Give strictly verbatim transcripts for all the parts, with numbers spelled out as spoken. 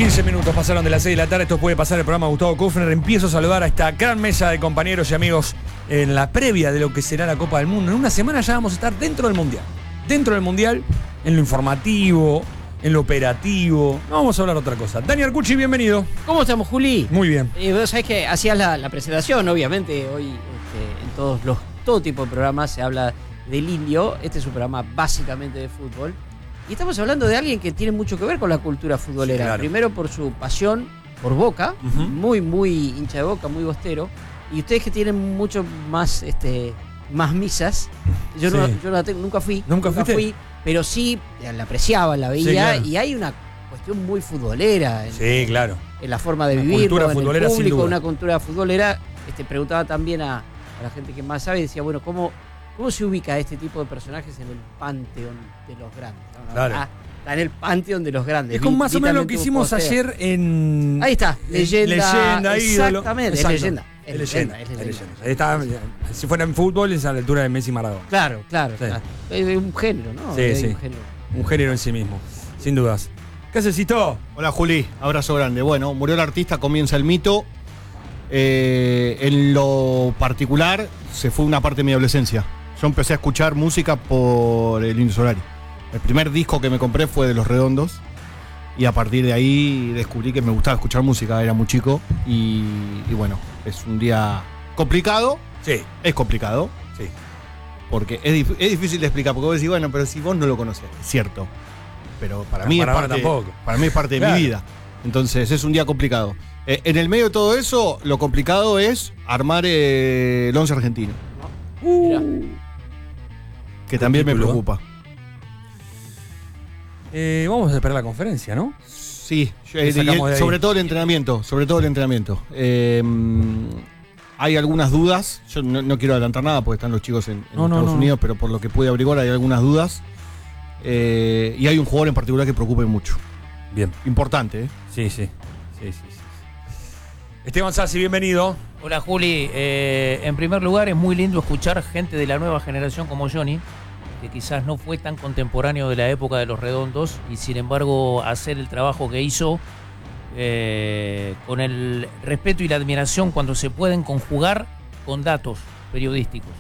quince minutos pasaron de las seis de la tarde. Esto puede pasar el programa Gustavo Kufner. Empiezo a saludar a esta gran mesa de compañeros y amigos en la previa de lo que será la Copa del Mundo. En una semana ya vamos a estar dentro del Mundial. Dentro del Mundial, en lo informativo, en lo operativo. No vamos a hablar de otra cosa. Dani Arcucci, bienvenido. ¿Cómo estamos, Juli? Muy bien. Eh, vos sabés que hacías la, la presentación, obviamente. Hoy este, en todos los todo tipo de programas se habla del Indio. Este es un programa básicamente de fútbol. Y estamos hablando de alguien que tiene mucho que ver con la cultura futbolera. Sí, claro. Primero por su pasión por Boca, uh-huh. muy, muy hincha de Boca, muy bostero. Y ustedes que tienen mucho más, este, más misas. Yo, sí. no, yo no tengo, nunca fui. ¿Nunca, nunca fui, pero sí la apreciaba, la veía. Sí, claro. Y hay una cuestión muy futbolera. En, sí, claro. En la forma de vivir, en el público, una cultura futbolera. Este, preguntaba también a, a la gente que más sabe y decía, bueno, ¿cómo, ¿cómo se ubica este tipo de personajes en el panteón de los grandes? ¿No? Claro. Ah, está en el panteón de los grandes. Es como más o menos lo que hicimos ayer en... Ahí está, leyenda. Leyenda, ídolo. Exactamente, Exacto. es leyenda. Es leyenda, es leyenda. Es leyenda. Está, si fuera en fútbol es a la altura de Messi y Maradona. Claro, claro. Sí. claro. Es un género, ¿no? Sí, es sí. Un género. Un género en sí mismo, sin dudas. ¿Qué haces, Cito? Hola, Juli. Abrazo grande. Bueno, murió el artista, comienza el mito. Eh, en lo particular, se fue una parte de mi adolescencia. Yo empecé a escuchar música por el Indio Solari. El primer disco que me compré fue de Los Redondos. Y a partir de ahí descubrí que me gustaba escuchar música, era muy chico. Y, y bueno, es un día complicado. Sí. Es complicado. Sí. Porque es, dif- es difícil de explicar. Porque vos decís, bueno, pero si vos no lo conocés, es cierto. Pero para, no, mí, para, es parte, tampoco. para mí es parte de claro. mi vida. Entonces es un día complicado. Eh, en el medio de todo eso, lo complicado es armar eh, el once argentino. Uh. Que también me preocupa. Eh, vamos a esperar la conferencia, ¿no? Sí, eh, el, sobre todo el entrenamiento, sobre todo el entrenamiento. Eh, hay algunas dudas, yo no, no quiero adelantar nada porque están los chicos en, en no, no, Estados no. Unidos, pero por lo que pude averiguar hay algunas dudas. Eh, y hay un jugador en particular que preocupe mucho. Bien. Importante, ¿eh? Sí, sí. sí, sí, sí. Esteban Sassi, bienvenido. Hola, Juli. Eh, en primer lugar, es muy lindo escuchar gente de la nueva generación como Johnny, que quizás no fue tan contemporáneo de la época de Los Redondos, y sin embargo hacer el trabajo que hizo eh, con el respeto y la admiración cuando se pueden conjugar con datos periodísticos.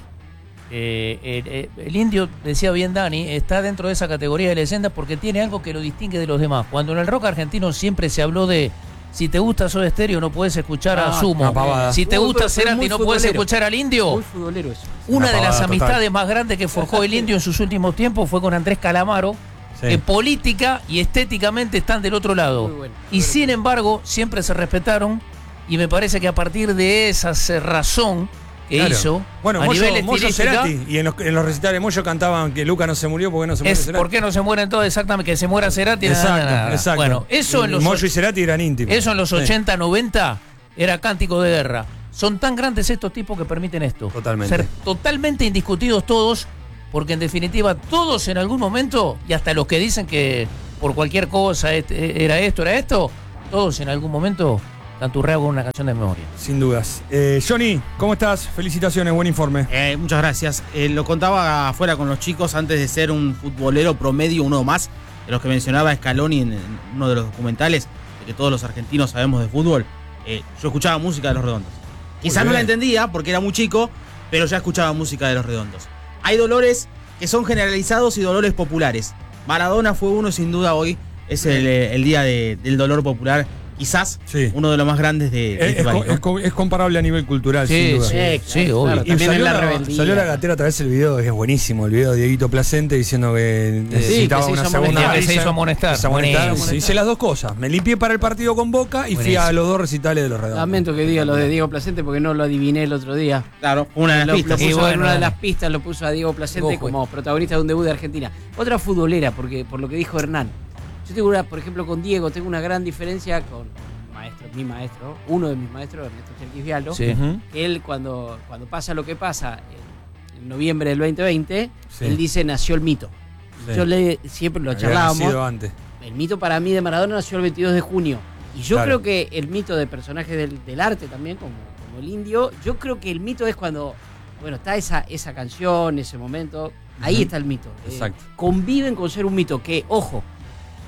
Eh, eh, el Indio, decía bien Dani, está dentro de esa categoría de leyenda porque tiene algo que lo distingue de los demás. Cuando en el rock argentino siempre se habló de si te gusta Soda Stereo no puedes escuchar ah, a Sumo, si te gusta Cerati no puedes escuchar al Indio. Muy futbolero eso. Una, una de las total. amistades más grandes que forjó el Indio en sus últimos tiempos fue con Andrés Calamaro, sí. que política y estéticamente están del otro lado. Muy bueno, muy y sin bueno. embargo siempre se respetaron, y me parece que a partir de esa razón que claro. hizo bueno, a Moyo, nivel Moyo Cerati, y en los, en los recitales de Moyo cantaban que Luca no se murió porque no se muere es Cerati. ¿Por qué no se mueren todos? Exactamente, que se muera Cerati. Exacto, nada, nada. exacto. Bueno, eso en los Moyo y Cerati eran íntimos. Eso en los ochenta, noventa era cántico de guerra. Son tan grandes estos tipos que permiten esto. Totalmente. Ser totalmente indiscutidos todos, porque en definitiva todos en algún momento, y hasta los que dicen que por cualquier cosa era esto, era esto, todos en algún momento canturrean con una canción de memoria. Sin dudas. Eh, Johnny, ¿cómo estás? Felicitaciones, buen informe. Eh, muchas gracias. Eh, lo contaba afuera con los chicos antes de ser un futbolero promedio, uno más, de los que mencionaba Scaloni en, en uno de los documentales, de que todos los argentinos sabemos de fútbol. Eh, yo escuchaba música de Los Redondos. Quizás no la entendía porque era muy chico, pero ya escuchaba música de Los Redondos. Hay dolores que son generalizados y dolores populares. Maradona fue uno, sin duda, hoy es el, el día de, del dolor popular. Quizás sí. uno de los más grandes de, de es, este país, ¿no? es, es comparable a nivel cultural, sí, sin duda. Sí, sí, sí claro, obvio. Y salió la, la salió la gatera otra vez el video, que es buenísimo, el video de Dieguito Placente diciendo que necesitaba sí, que una segunda. Que se hizo amonestar. Se amonestar. Sí, hice las dos cosas. Me limpié para el partido con Boca y buenísimo. Fui a los dos recitales de Los Redondos. Lamento que diga lo de Diego Placente porque no lo adiviné el otro día. Claro, una de las lo, pistas. Lo puso, bueno, una de las pistas lo puso a Diego Placente Ojo. como protagonista de un debut de Argentina. Otra futbolera, porque por lo que dijo Hernán. Yo tengo una, por ejemplo, con Diego, tengo una gran diferencia con maestro, mi maestro, uno de mis maestros, Ernesto Cherkis Viallo, sí. él cuando, cuando pasa lo que pasa en, en noviembre del veinte veinte, sí. él dice nació el mito. Sí. Yo le siempre lo charlábamos. Antes. El mito para mí de Maradona nació el veintidós de junio. Y yo claro. creo que el mito de personajes del, del arte también, como, como el Indio, yo creo que el mito es cuando, bueno, está esa, esa canción, ese momento, ahí uh-huh. está el mito. Exacto. Eh, conviven con ser un mito que, ojo,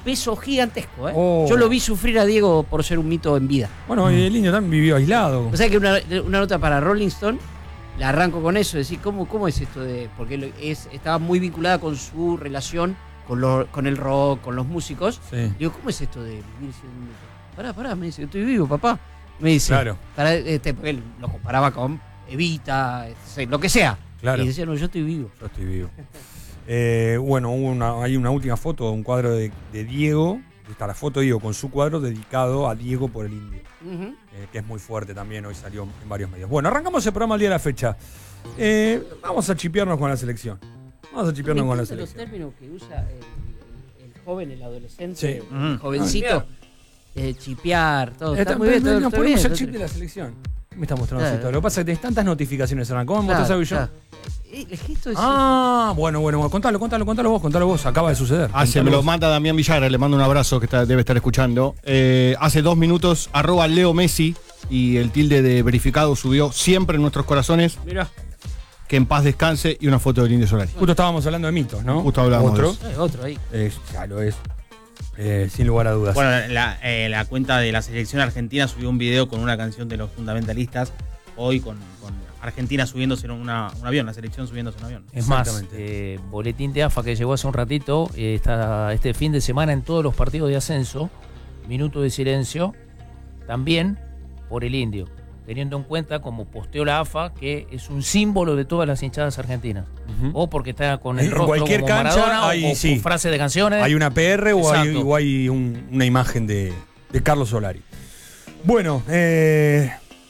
peso gigantesco, ¿eh? Oh. Yo lo vi sufrir a Diego por ser un mito en vida. Bueno, y el Indio también vivió aislado. O sea que una, una nota para Rolling Stone, la arranco con eso, decir, ¿cómo, cómo es esto de...? Porque lo- es, estaba muy vinculada con su relación con, lo, con el rock, con los músicos. Sí. Digo, ¿cómo es esto de vivir siendo un mito? Pará, pará, me dice, estoy vivo, papá. Me dice, Claro. para, este, porque él lo comparaba con Evita, este, lo que sea. Claro. Y decía, no, yo estoy vivo. Yo estoy vivo. Eh, bueno, hubo una, hay una última foto, un cuadro de, de Diego. Está la foto de Diego con su cuadro dedicado a Diego por el Indio. Ujú. eh, que es muy fuerte también, hoy salió en varios medios. Bueno, arrancamos el programa al día de la fecha. Eh, vamos a chipearnos con la selección. Vamos a chipearnos Me con la encantan los selección. términos que usa el, el- el joven, el adolescente, Sí. el Ujú. jovencito. Eh, chipear, todo. Está Eh, muy bien, pero todo- nos todo ponemos bien, el chip todo- de la selección. ¿Qué me está mostrando Claro. esto? Lo que pasa es que tenés tantas notificaciones, Hernán. ¿Cómo me Claro, mostrás a Villón? claro. Eh, El gesto es... Ah, bueno, bueno, bueno, contalo, contalo, contalo vos, contalo vos, acaba de suceder. Ah, se Contalo me lo vos. manda Damián Villar, le mando un abrazo que está- debe estar escuchando. Eh, hace dos minutos, arroba Leo Messi y el tilde de verificado subió siempre en nuestros corazones. Mirá. Que en paz descanse y una foto del Indio Solari. Justo estábamos hablando de mitos, ¿no? Justo hablábamos Otro. de Eh, otro ahí. Eh, ya lo es. Eh, sin lugar a dudas. Bueno, la, eh, la cuenta de la selección argentina subió un video con una canción de los fundamentalistas. Hoy con, con Argentina subiéndose en una, un avión, la selección subiéndose en un avión. Es más, Exactamente. eh, boletín de A F A que llegó hace un ratito, eh, está este fin de semana en todos los partidos de ascenso, minuto de silencio, también por el Indio, teniendo en cuenta, como posteó la A F A, que es un símbolo de todas las hinchadas argentinas. Ujú. O porque está con En el rostro cualquier como cancha Maradona, hay- o, o sí. frase de canciones. ¿Hay una P R o hay, Exacto. o hay un- una imagen de, de Carlos Solari? Bueno, eh,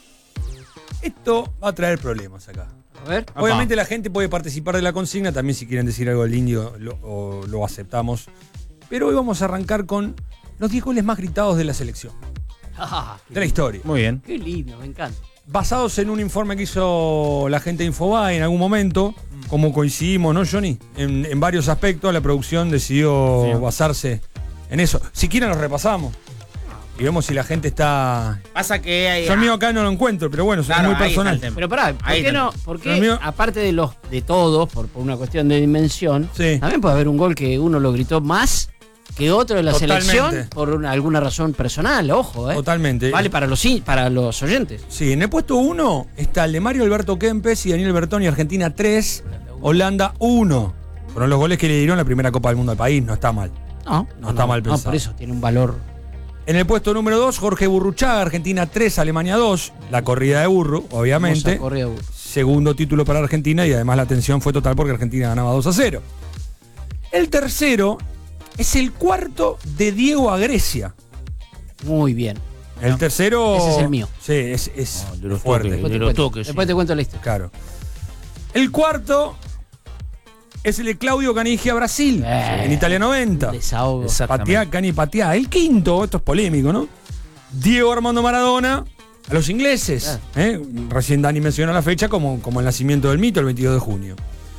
esto va a traer problemas acá. A ver. Apá. Obviamente la gente puede participar de la consigna, también si quieren decir algo del Indio lo, o lo aceptamos. Pero hoy vamos a arrancar con los diez goles más gritados de la selección, Ah, qué de la lindo. historia. Muy bien. Qué lindo, me encanta. Basados en un informe que hizo la gente de Infobae en algún momento, como coincidimos, ¿no, Johnny? En, en varios aspectos, la producción decidió Sí. basarse en eso. Si quieren los repasamos y vemos si la gente está... Pasa que hay. Yo el mío acá no lo encuentro, pero bueno, Claro, es muy ahí está personal. el tema. Pero pará, ¿por Ahí qué está. no? ¿Por qué, Pero mío- aparte de los de todos, por, por una cuestión de dimensión, Sí. también puede haber un gol que uno lo gritó más que otro de la Totalmente. selección por una- alguna razón personal, ojo, ¿eh? Totalmente. Vale para los, in- para los oyentes. Sí, en el puesto uno está el de Mario Alberto Kempes y Daniel Bertoni, Argentina tres, Holanda uno. Fueron los goles que le dieron la primera Copa del Mundo al país, no está mal. No, No está mal No, pensado. por eso tiene un valor. En el puesto número dos, Jorge Burruchaga, Argentina tres, Alemania dos. La corrida de burro, obviamente. Hermosa corrida. Segundo título para Argentina y además la tensión fue total porque Argentina ganaba dos a cero. El tercero es el cuarto de Diego a Grecia. Muy bien. El tercero... Ese es el mío. Sí, es, es No, de los fuerte. toques. Después, de te, los cuento, toques, después sí. te cuento la historia. Claro. El cuarto es el de Claudio Canigia Brasil, Eh, en Italia noventa. Desahogo. Exactamente. Pateá, Cani, pateá. El quinto, esto es polémico, ¿no? Diego Armando Maradona a los ingleses. ¿eh? Recién Dani mencionó la fecha como, como el nacimiento del mito, el veintidós de junio.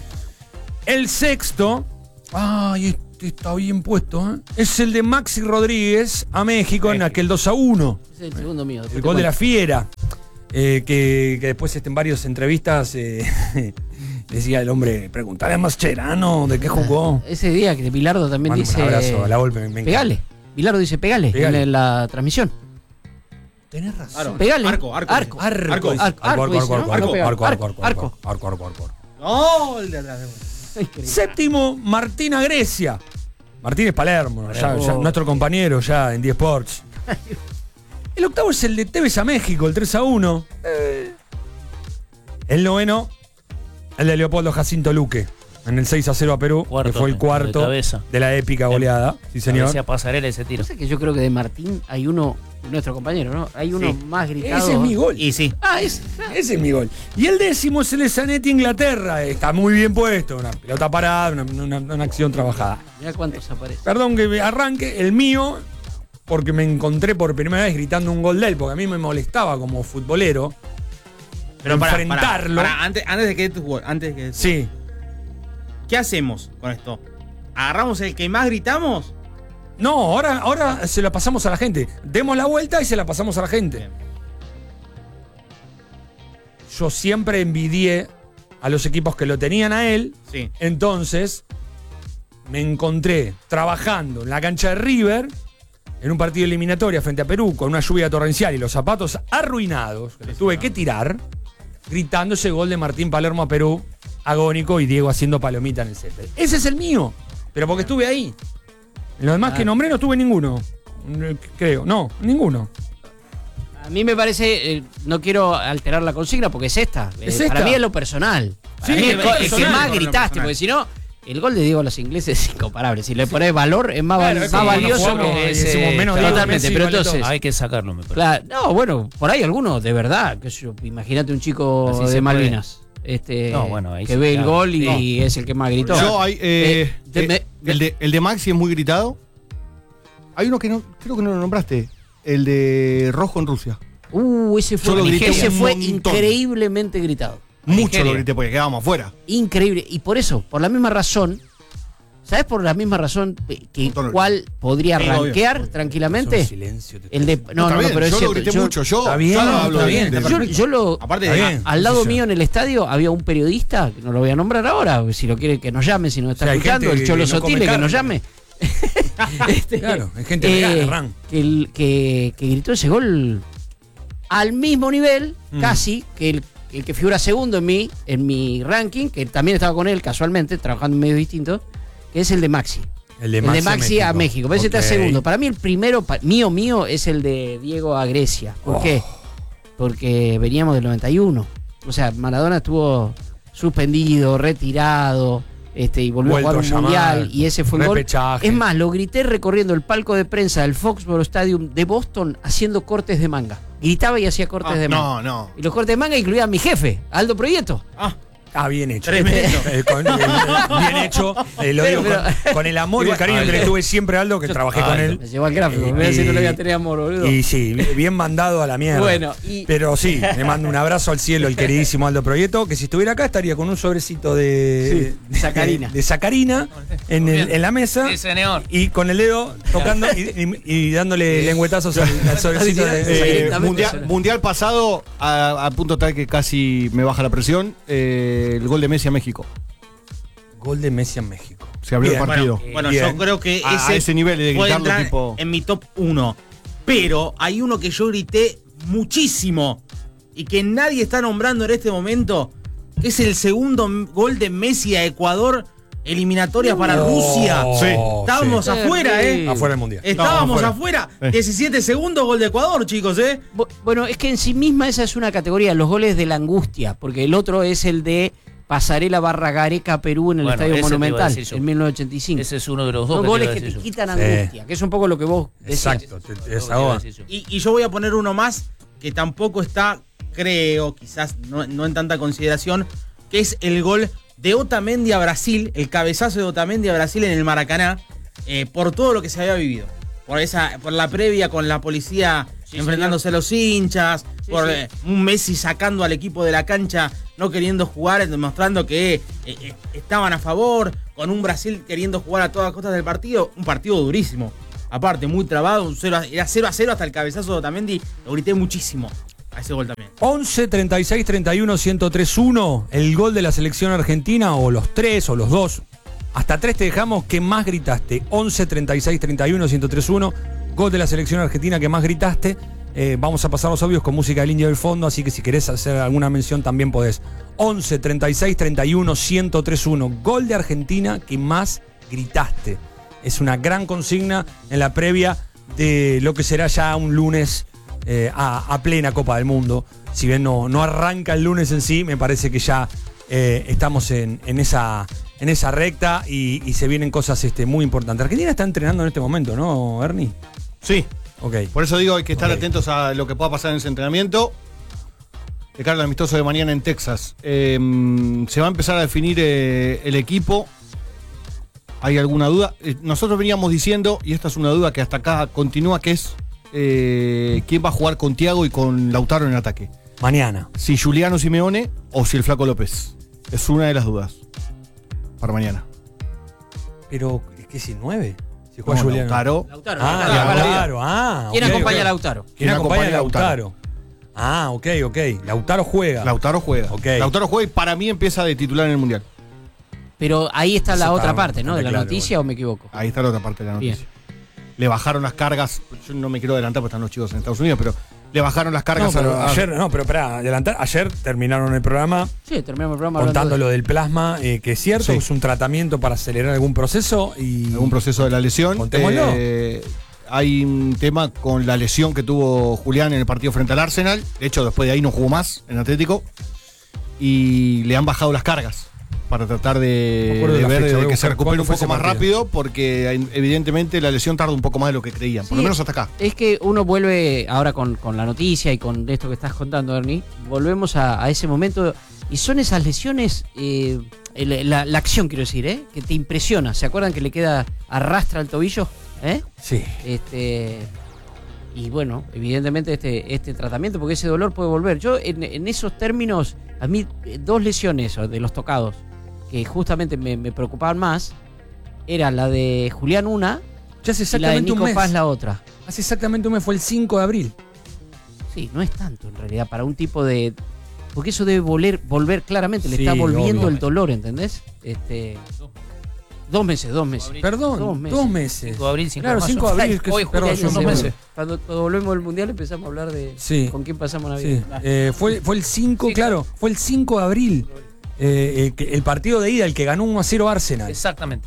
El sexto, ay, este está bien puesto, ¿eh? Es el de Maxi Rodríguez a México en aquel dos a uno. Ese es el segundo mío. después El te gol de la cuento. fiera. eh, que, que después este, en varias entrevistas eh, decía el hombre, preguntale a Mascherano de qué jugó. Ese día que Bilardo también Mando dice. un abrazo a la Volpe, me encanta. Pegale. Bilardo dice pegale, Pegale. en la transmisión. Tenés razón. Claro. Pegale. Arco, arco. Arco. Arco, Arco. dice. Arco, arco, dice, arco, ¿no? arco, No pega. arco, arco, Arco, arco, arco. arco, arco, arco, arco. No, el de atrás. Séptimo, Martina Grecia. Martínez Palermo, ya- ya, nuestro compañero ya en D Sports. El octavo es el de Tevez a México, el tres a uno. El noveno, el de Leopoldo Jacinto Luque, en el seis a cero a Perú, Cuarto, que fue el de cuarto cabeza. de la épica goleada. Sí, señor. Parecía pasarela ese tiro. No sé que yo creo que de Martín hay uno, nuestro compañero, ¿no? Hay uno Sí. más gritado. Ese es mi gol. Y sí. Ah, ese, ese es mi gol. Y el décimo es el de Zanetti, Inglaterra. Está muy bien puesto. Una pelota parada, una, una- una acción trabajada. Mirá cuántos aparecen. Perdón que me arranque, el mío, porque me encontré por primera vez gritando un gol de él, porque a mí me molestaba como futbolero. Pero para, enfrentarlo. para, para, antes, antes de que tu gol, antes de que Sí. ¿Qué hacemos con esto? ¿Agarramos el que más gritamos? No, ahora, ahora se la pasamos a la gente. Demos la vuelta y se la pasamos a la gente. Bien. Yo siempre envidié a los equipos que lo tenían a él. Sí. Entonces, me encontré trabajando en la cancha de River, en un partido eliminatorio frente a Perú, con una lluvia torrencial y los zapatos arruinados, que los tuve que tirar, gritando ese gol de Martín Palermo a Perú, agónico, y Diego haciendo palomita en el césped. Ese es el mío, pero porque estuve ahí. En los demás Ah. que nombré no tuve ninguno. Creo, no, ninguno. A mí me parece, eh, no quiero alterar la consigna porque es esta. Es Eh, Para esta. mí es lo personal. Para Sí, mí es el, co- el que personal. más Con lo gritaste, personal. porque si no, el gol de Diego a los ingleses es incomparable. Si le pones valor, es más, val- Claro, es más como valioso cuando jugamos que y ese. decimos menos Diego Totalmente, Messi, pero vale todo. entonces. Hay que sacarlo, me parece. Claro, no, bueno, por ahí algunos, de verdad. Que yo, imagínate un chico Así de se Malvinas. Este, No, bueno, ahí que sí, ve el claro. gol y es el que más gritó. Yo hay, eh, Eh, de- eh, me- el, de, el de Maxi es muy gritado. Hay uno que no, creo que no lo nombraste. El de Rojo en Rusia. Uh, ese fue, Yo lo grité ese un fue montón. increíblemente gritado. Mucho Nigeria. lo grité porque quedábamos afuera. Increíble. Y por eso, por la misma razón, ¿sabes por la misma razón que Montón. cuál podría Sí, obvio. rankear tranquilamente? Es un silencio, te- El de. No, Está no, bien, no, pero es yo lo cierto. grité Yo, mucho. Yo, Está bien, yo hablo está de- bien, de- está yo, yo lo. Aparte Está de bien. Al lado Sí, mío en el estadio había un periodista, que no lo voy a nombrar ahora, si lo quiere que nos llame, si nos está O sea, hay escuchando, gente el Cholo que no come Sotile, que carne. nos llame. Este, Claro, hay gente eh, vegana, Ran. que, el- que, que gritó ese gol al mismo nivel, Mm. casi, que el, el que figura segundo en mi, en mi ranking, que también estaba con él casualmente, trabajando en medios distintos, que es el de Maxi. El de El de Maxi a México. Pero ese está Ok. segundo. Para mí el primero, pa- mío, mío, es el de Diego a Grecia. ¿Por Oh. qué? Porque veníamos del noventa y uno. O sea, Maradona estuvo suspendido, retirado, este, y volvió Vuelto a jugar a un llamar, mundial. Y ese fue el gol. repechaje. Es más, lo grité recorriendo el palco de prensa del Foxborough Stadium de Boston haciendo cortes de manga. Gritaba y hacía cortes Ah, de manga. No, no. Y los cortes de manga incluían a mi jefe, Aldo Proyecto. Ah, Ah, bien hecho. Tremendo. Eh, con- eh, bien hecho. Eh, lo Pero- digo con, pero- con el amor y el cariño que le tuve siempre a Aldo, que trabajé con él. Me llevó al gráfico. Eh, Me voy a decir que no le voy a y- tener amor, boludo. Y sí, bien mandado a la mierda. Bueno, y- Pero sí, le mando un abrazo al cielo, el queridísimo Aldo Proyecto, que si estuviera acá estaría con un sobrecito de, Sí, sacarina. de, de sacarina en, el- en la mesa. Sí, señor. Y con el dedo tocando y, y- y dándole lengüetazos al, al sobrecito de. Eh, Exactamente. mundial, mundial pasado, a, a punto tal que casi me baja la presión, eh, el gol de Messi a México. Gol de Messi en México. Se abrió Bien, el partido. bueno, bueno, Bien. yo creo que A- ese, a ese nivel de puede gritarlo, entrar tipo- en mi top uno. Pero hay uno que yo grité muchísimo y que nadie está nombrando en este momento, que es el segundo m- gol de Messi a Ecuador, eliminatoria para Oh, Rusia. Sí. Estábamos Sí. afuera, ¿eh? Afuera del mundial. Estábamos No, afuera. Sí. diecisiete segundos, gol de Ecuador, chicos, ¿eh? Bu- Bueno, es que en sí misma esa es una categoría, los goles de la angustia, porque el otro es el de Pasarela barra Gareca Perú en el Bueno, Estadio ese te iba a Monumental decir yo. en mil novecientos ochenta y cinco. Ese es uno de los dos Son que te goles iba a que te decir yo. quitan Sí. angustia, que es un poco lo que vos decías. Exacto, te, te Lo que te desahoga. iba a decir yo. Y, y yo voy a poner uno más que tampoco está, creo, quizás no, no en tanta consideración, que es el gol de Otamendi a Brasil, el cabezazo de Otamendi a Brasil en el Maracaná, eh, por todo lo que se había vivido. Por esa, por la previa con la policía Sí, enfrentándose a los hinchas, Sí, por sí. eh, un Messi sacando al equipo de la cancha, no queriendo jugar, demostrando que eh, eh, estaban a favor, con un Brasil queriendo jugar a todas costas del partido, un partido durísimo. Aparte, muy trabado, un cero a- era cero a cero hasta el cabezazo de Otamendi, lo grité muchísimo a ese gol también. once, treinta y seis, treinta y uno, ciento tres, uno. El gol de la selección argentina, o los tres, o los dos. Hasta tres te dejamos. ¿Qué más gritaste? once, treinta y seis, treinta y uno, ciento tres, uno. Gol de la selección argentina que más gritaste. Eh, vamos a pasar los obvios con música del Indio del fondo, así que si querés hacer alguna mención también podés. once, treinta y seis, treinta y uno, ciento tres, uno. Gol de Argentina que más gritaste. Es una gran consigna en la previa de lo que será ya un lunes eh, a, a plena Copa del Mundo. Si bien no, no arranca el lunes en sí, me parece que ya eh, estamos en, en, esa, en esa recta y, y se vienen cosas este, muy importantes. Argentina está entrenando en este momento, ¿no, Ernie? Sí. Ok. Por eso digo, hay que estar Ok. atentos a lo que pueda pasar en ese entrenamiento. De cara al amistoso de mañana en Texas. Eh, se va a empezar a definir eh, el equipo. ¿Hay alguna duda? Eh, nosotros veníamos diciendo, y esta es una duda que hasta acá continúa, que es eh, quién va a jugar con Thiago y con Lautaro en el ataque. Mañana. Si Juliano Simeone o si el Flaco López. Es una de las dudas para mañana. Pero es que si nueve. Si juega No, Julián. Lautaro. Lautaro, Ah, Lautaro, toda la vida. Lautaro. Ah, ¿Quién ok, acompaña ok. a Lautaro? ¿Quién ¿Quién acompaña a acompaña a Lautaro? Ah, ok, ok. Lautaro juega. Lautaro juega. Ok. Lautaro juega y para mí empieza de titular en el Mundial. Pero ahí está Eso la otra está parte, ¿no? De la bastante claro, noticia, bueno. ¿o me equivoco? Ahí está la otra parte de la Bien. noticia. Le bajaron las cargas. Yo no me quiero adelantar porque están los chicos en Estados Unidos, pero le bajaron las No, cargas pero a, a- ayer, no, pero espera, adelantar. Ayer terminaron el programa Sí, terminamos el programa contando hablando lo de- del plasma, eh, que es cierto, Sí. es un tratamiento para acelerar algún proceso y. algún proceso de la lesión. Contémoslo. Eh, hay un tema con la lesión que tuvo Julián en el partido frente al Arsenal. De hecho, después de ahí no jugó más en Atlético. Y le han bajado las cargas para tratar Me de, acuerdo de de la ver fecha, de voy a que se buscar recupere cuándo un fue poco ese más partido. rápido, porque eh, evidentemente la lesión tarda un poco más de lo que creían, por lo Sí. menos hasta acá. Es que uno vuelve ahora con, con la noticia y con esto que estás contando, Ernie, volvemos a, a ese momento y son esas lesiones, eh, el- la, la acción quiero decir, ¿eh? Que te impresiona. ¿Se acuerdan que le queda arrastra el tobillo? ¿Eh? Sí. Este, y bueno, evidentemente este, este tratamiento, porque ese dolor puede volver. Yo en, en esos términos, a mí eh, dos lesiones de los tocados que justamente me, me preocupaban más, era la de Julián una Ya hace y la de exactamente un Nico mes. Paz la otra. Hace exactamente un mes, fue el cinco de abril. Sí, no es tanto en realidad para un tipo de... Porque eso debe volver, volver claramente, le Sí, está volviendo obvio. el dolor, ¿entendés? Este, dos meses, dos meses. Perdón, Dos dos meses. meses. cinco de abril, cinco Claro, de marzo. cinco de abril, que Hoy, es- Julián, perdón, son dos sí, meses. Cuando, cuando volvemos del mundial empezamos a hablar de Sí. con quién pasamos Sí, Navidad. eh, fue, fue el cinco, claro, fue el cinco de abril. Eh, eh, que- el partido de ida, el que ganó uno a cero Arsenal. Exactamente.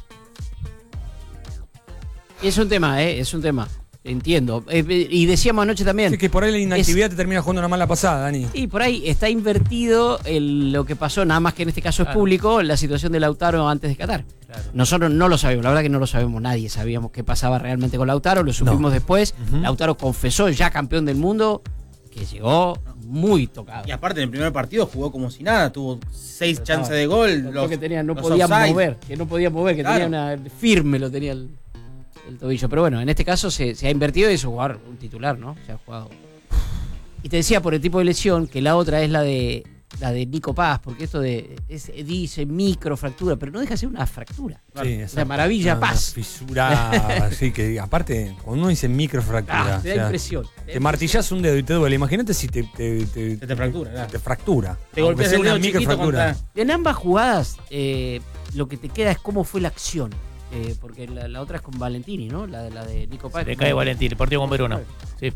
Es un tema, ¿eh? Es un tema. Entiendo. Eh, y decíamos anoche también. Así que por ahí la inactividad te termina jugando una mala pasada, Dani. Y por ahí está invertido el- lo que pasó, nada más que en este caso es Claro. público, la situación de Lautaro antes de Qatar. Claro. Nosotros no lo sabemos, la verdad que no lo sabemos, nadie sabíamos qué pasaba realmente con Lautaro, lo supimos No. después. Ujú. Lautaro confesó, ya campeón del mundo, que llegó muy tocado. Y aparte en el primer partido jugó como si nada, tuvo seis Pero chances estaba- de gol. Lo los- que tenía, no los podía offside. mover, que no podía mover, que Claro. tenía una firme, lo tenía el, el tobillo. Pero bueno, en este caso se, se ha invertido y es jugar un titular, ¿no? Se ha jugado. Y te decía por el tipo de lesión que la otra es la de la de Nico Paz, porque esto de es, dice microfractura, pero no deja de ser una fractura. Sí, La exacto. maravilla Una Paz. Fisura, así que aparte, cuando uno dice microfractura, Ah, te da o sea, impresión. te martillás un dedo y te duele. Imagínate si te, te, te, Se te fractura, claro. te fractura. Te Aunque golpeas sea el una dedo chiquito microfractura. contra... En ambas jugadas, eh, lo que te queda es cómo fue la acción. Eh, porque la, la otra es con Valentini, ¿no? La, de- la de Nico Paz. Le cae Valentín, el partido con Verona. Sí.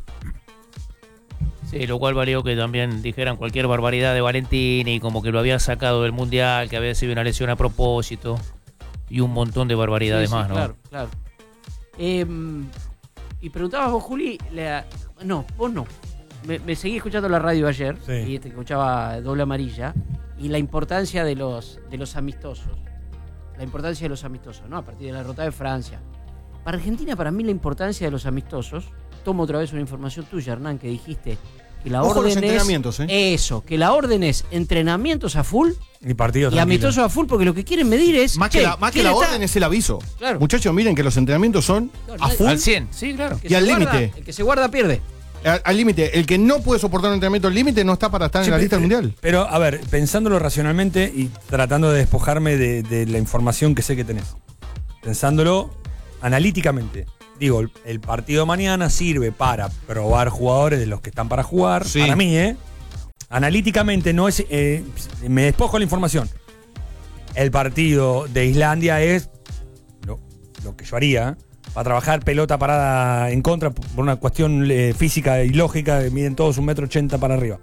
Sí, lo cual valió que también dijeran cualquier barbaridad de Valentín y como que lo había sacado del Mundial, que había sido una lesión a propósito y un montón de barbaridades Sí, sí, más, ¿no? Claro, claro. Eh, y preguntabas vos, Juli, la- no, vos no. Me, me seguí escuchando la radio ayer Sí. y te escuchaba Doble Amarilla y la importancia de los, de los amistosos. La importancia de los amistosos, ¿no? A partir de la derrota de Francia. Para Argentina, para mí, la importancia de los amistosos. Tomo otra vez una información tuya, Hernán, que dijiste que la Ojo orden los es. entrenamientos, ¿eh? Eso, que la orden es entrenamientos a full Y partido y tranquilo. amistosos a full, porque lo que quieren medir es. Más que che, la, más que ¿quién la está? orden es el aviso. Claro. Muchachos, miren que los entrenamientos son Claro, a no- full, Al cien, sí, claro. Que Y al se guarda- límite. El que se guarda pierde. al al límite. El que no puede soportar un entrenamiento al límite no está para estar Sí, en la pero- lista del mundial. Pero, a ver, pensándolo racionalmente y tratando de despojarme de, de la información que sé que tenés. Pensándolo analíticamente. Digo, el, el partido de mañana sirve para probar jugadores de los que están para jugar. Sí. Para mí, ¿eh? Analíticamente no es. eh, me despojo la información. El partido de Islandia es lo, lo que yo haría. Para trabajar pelota parada en contra por una cuestión eh, física y lógica, miden todos un metro ochenta para arriba.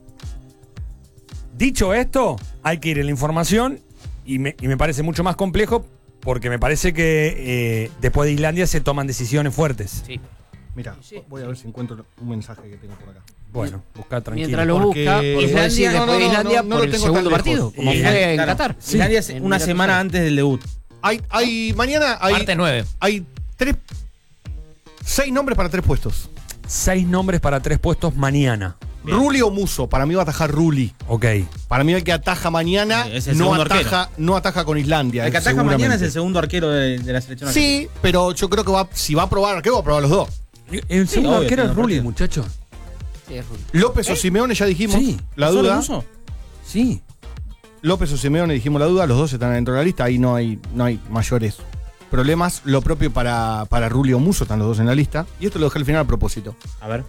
Dicho esto, hay que ir en la información y me, y me parece mucho más complejo porque me parece que eh, después de Islandia se toman decisiones fuertes. Sí. Mira, Sí. voy a ver si encuentro un mensaje que tengo por acá. Bueno, buscar tranquilo. Mientras lo porque busca, porque Islandia- puede decir no, después no, de no, Islandia no, no por lo el tengo segundo tan partido, lejos. como Y- fue en Claro, Qatar. Islandia es En una Emiratos semana Árabes. antes del debut. Hay, hay, mañana hay, Parte nueve. hay tres, seis nombres para tres puestos. Seis nombres para tres puestos mañana. Bien. Ruli o Muso. Para mí va a atajar Ruli. Ok. Para mí el que ataja mañana Sí, es el no segundo ataja, no ataja con Islandia. El que eh, ataca mañana es seguramente. el segundo arquero de, de la selección. Sí, pero yo creo que va, si va a probar arquero, va a probar los dos. El segundo obvio, arquero es tiene Rulli, partido. muchacho. Sí, es Rulli. López o Simeone, ya dijimos. Sí. La ¿Solo duda. Muso? Sí. López o Simeone, dijimos la duda. Los dos están dentro de la lista. Ahí no hay, no hay mayores problemas. Lo propio para, para Ruli o Muso, están los dos en la lista. Y esto lo dejé al final a propósito. A ver.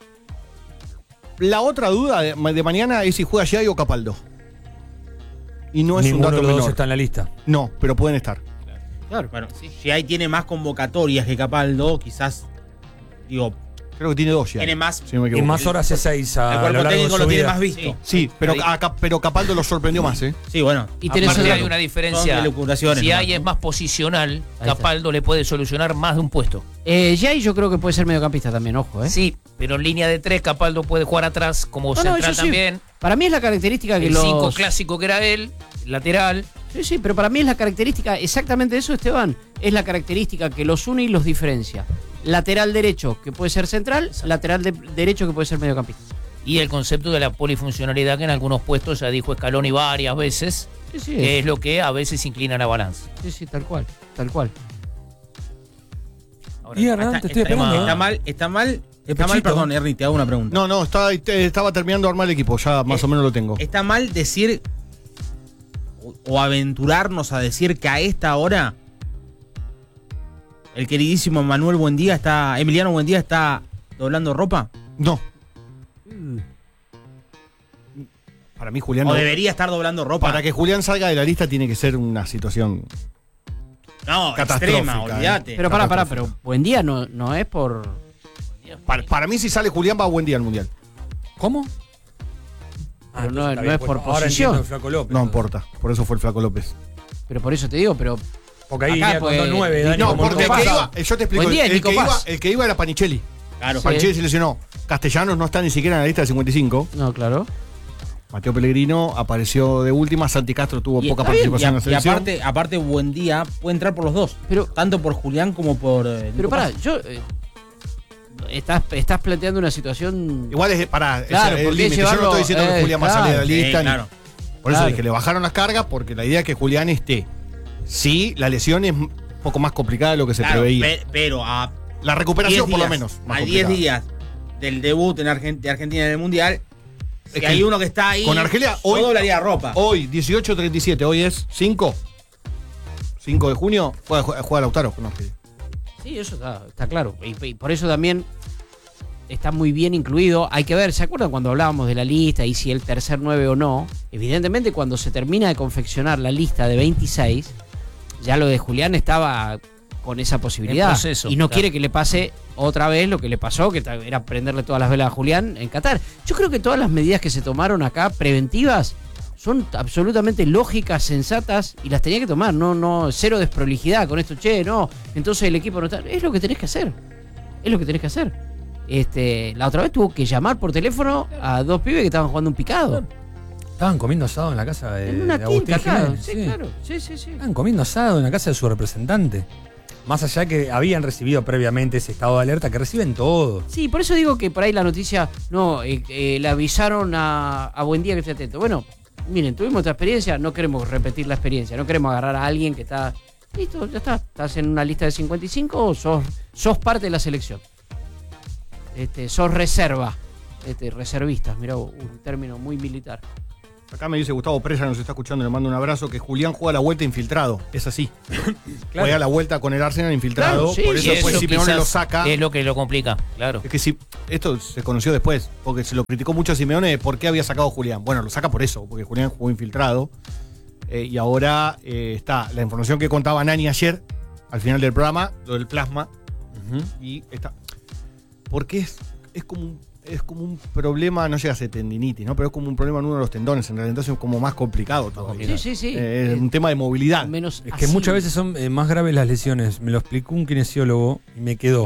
La otra duda de, de mañana es si juega Giai o Capaldo. y no es Ninguno un dato de los dos menor. está en la lista. No, pero pueden estar. Claro. Bueno, si ahí tiene más convocatorias que Capaldo, quizás, digo, Creo que tiene dos ya. tiene más. si no me Y equivoco. más horas C seis a El lo cuerpo largo de técnico su lo tiene vida. más visto. Sí. Sí, pero, Ahí- a Cap- pero Capaldo lo sorprendió más, ¿eh? Sí, bueno. Y tenés aparte el hay dato. una son diferencia. elucubraciones Si nomás, hay es ¿no? más posicional, Ahí está. Capaldo le puede solucionar más de un puesto. Eh, Jay yo creo que puede ser mediocampista también, ojo, ¿eh? Sí, pero en línea de tres, Capaldo puede jugar atrás como No, no, central eso sí. también. Para mí es la característica que El los... cinco clásico que era él, lateral. Sí, sí, pero para mí es la característica, exactamente eso, Esteban, es la característica que los une y los diferencia. Lateral derecho, que puede ser central, lateral de- derecho, que puede ser mediocampista. Y el concepto de la polifuncionalidad que en algunos puestos ya dijo Scaloni varias veces, Sí, sí, que es lo que a veces inclina la balanza. sí, sí, tal cual, tal cual. Ahora, Y Hernán, Está, te estoy está- esperando. está ¿eh? mal, está mal, está mal, Pechito. perdón, Ernie, te hago una pregunta. No, no, estaba, estaba terminando de armar el equipo, ya más Eh, o menos lo tengo. Está mal decir o, o aventurarnos a decir que a esta hora el queridísimo Manuel Buendía está, Emiliano Buendía está doblando ropa. No. Para mí, Julián. O no- debería estar doblando ropa. Para que Julián salga de la lista tiene que ser una situación. No, catastrófica, extrema, olvídate. Pero pará, pará, pero buen día no, no es por... Para, para mí, si sale Julián, va a buen día al mundial. ¿Cómo? Pero no- entonces no está es bien, por bueno, ahora posición. entiendo el Flaco López. No entonces. importa. Por eso fue el Flaco López. Pero por eso te digo, pero... Porque ahí Acá, iría con pues, dos nueve, Dani, No, como porque el nunca que pasa. iba, yo te explico. Buen día, el, Nico que iba, Paz. el que iba era Panichelli. Claro. Sí. Panichelli se lesionó. Castellanos no está ni siquiera en la lista de cincuenta y cinco. No, claro. Mateo Pellegrino apareció de última. Santi Castro tuvo Y poca está bien, Y, participación a- en la y selección. aparte, aparte, Buendía puede entrar por los dos. Pero, Tanto por Julián como por. eh, pero Nico pará, Paz. yo... eh, estás, estás planteando una situación... Igual es para Claro, el porque límite. Yo no llevarlo- estoy diciendo que eh, Julián va a salir de la claro. lista. Sí, ni- claro. Por eso Claro. dije, le bajaron las cargas porque la idea es que Julián esté. Sí, la lesión es un poco más complicada de lo que se Claro, preveía. pe- pero a La recuperación, diez por lo días, menos. más a diez complicada. días del debut en Argen- de Argentina en el Mundial, si que hay uno que está ahí, con Argelia, yo hoy- doblaría ropa. Hoy, dieciocho treinta y siete, hoy es cinco. cinco de junio, juega, juega Lautaro con Argelia. Sí, eso está, está claro. Y, y por eso también está muy bien incluido. Hay que ver, ¿se acuerdan cuando hablábamos de la lista y si el tercer nueve o no? Evidentemente, cuando se termina de confeccionar la lista de veintiséis, ya lo de Julián estaba con esa posibilidad. En proceso, y no claro. quiere que le pase otra vez lo que le pasó, que ta- era prenderle todas las velas a Julián en Qatar. Yo creo que todas las medidas que se tomaron acá, preventivas, son absolutamente lógicas, sensatas, y las tenía que tomar. No, no, cero desprolijidad con esto, che, no. Entonces el equipo no está. Es lo que tenés que hacer. Es lo que tenés que hacer. Este, la otra vez tuvo que llamar por teléfono a dos pibes que estaban jugando un picado. Estaban comiendo asado en la casa de, En una de Agustín quinta, claro. Jiménez. Sí, claro. Sí, sí, sí. Estaban comiendo asado en la casa de su representante. Más allá que habían recibido previamente ese estado de alerta que reciben todos. Sí, por eso digo que por ahí la noticia, no, eh, eh, le avisaron a, a Buen Día que esté atento. Bueno, miren, tuvimos esta experiencia, no queremos repetir la experiencia, no queremos agarrar a alguien que está, listo, ya está, estás en una lista de cincuenta y cinco o sos, sos parte de la selección. Este, sos reserva, este, reservistas, mira, un término muy militar. Acá me dice Gustavo Presa, nos está escuchando, le mando un abrazo, que Julián juega la vuelta infiltrado. Es así. Juega la vuelta con el Arsenal infiltrado. Claro, sí. por Y eso después Simeone quizás lo saca. Es lo que lo complica, claro. Es que si esto se conoció después, porque se lo criticó mucho a Simeone de por qué había sacado a Julián. Bueno, lo saca por eso, porque Julián jugó infiltrado. Eh, y ahora eh, está la información que contaba Nani ayer, al final del programa, lo del plasma. Y está. Porque es, es como un, es como un problema, no llega a ser tendinitis, ¿no? Pero es como un problema en uno de los tendones, en realidad. Entonces es como más complicado todavía. Sí, sí, sí. Eh, es Eh, un tema de movilidad. menos Es que así. muchas veces son eh, más graves las lesiones. Me lo explicó un kinesiólogo y me quedó.